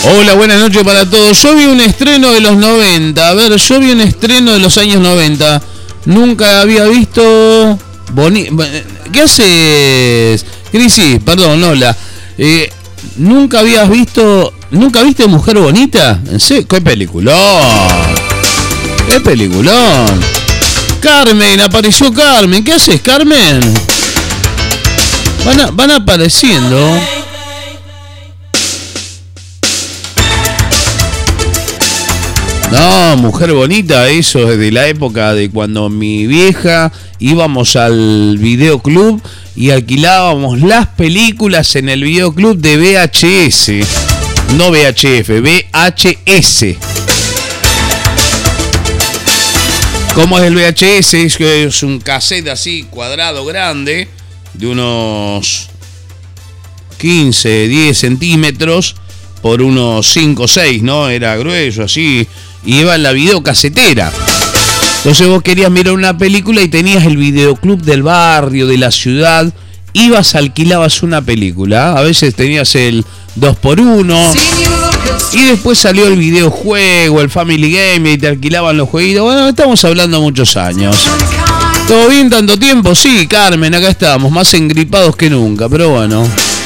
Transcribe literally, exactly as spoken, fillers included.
Hola, buenas noches para todos. Yo vi un estreno de los noventa. A ver, yo vi un estreno de los años noventa. Nunca había visto... Boni... ¿Qué haces, Crisi? Perdón, hola. Eh, Nunca habías visto... ¿Nunca viste Mujer Bonita? ¿En serio? ¡Qué peliculón! ¡Qué peliculón! Carmen, apareció Carmen. ¿Qué haces, Carmen? Van, a, van apareciendo... No, Mujer Bonita, eso es de la época de cuando mi vieja íbamos al videoclub y alquilábamos las películas en el videoclub de V H S. No V H F, V H S. ¿Cómo es el V H S? Es un cassette así, cuadrado, grande, de unos quince, diez centímetros por unos cinco o seis, ¿no? Era grueso, así... Y iba en la videocasetera. Entonces vos querías mirar una película y tenías el videoclub del barrio, de la ciudad. Ibas, alquilabas una película. A veces tenías el dos por uno. Y después salió el videojuego, el Family Game, y te alquilaban los jueguitos. Bueno, estamos hablando muchos años. ¿Todo bien tanto tiempo? Sí, Carmen, acá estamos, más engripados que nunca, pero bueno.